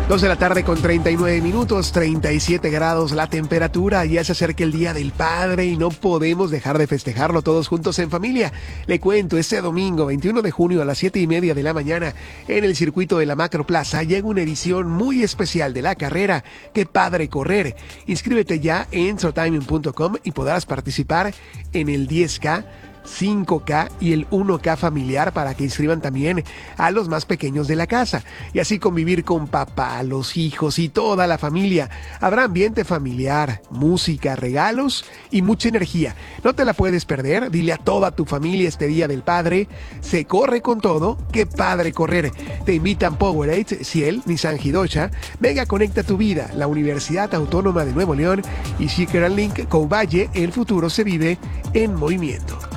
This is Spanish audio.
2 de la tarde con 39 minutos, 37 grados la temperatura. Ya se acerca el Día del Padre y no podemos dejar de festejarlo todos juntos en familia. Le cuento, este domingo 21 de junio a las 7:30 de la mañana en el circuito de la Macroplaza llega una edición muy especial de la carrera Qué Padre Correr. Inscríbete ya en Trotiming.com y podrás participar en el 10K, 5K y el 1K familiar para que inscriban también a los más pequeños de la casa y así convivir con papá, los hijos y toda la familia. Habrá ambiente familiar, música, regalos y mucha energía. No te la puedes perder, dile a toda tu familia este Día del Padre. Se corre con todo, qué padre correr. Te invitan Powerade, Ciel, Nissan Hidocha, Mega Conecta Tu Vida, la Universidad Autónoma de Nuevo León y Seeker and Link Covalle. El futuro se vive en movimiento.